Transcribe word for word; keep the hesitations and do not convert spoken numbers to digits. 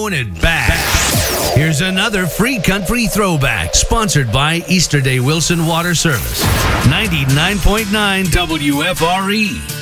throwing it back. Here's another free country throwback, sponsored by Easter Day Wilson Water Service. ninety-nine point nine W F R E.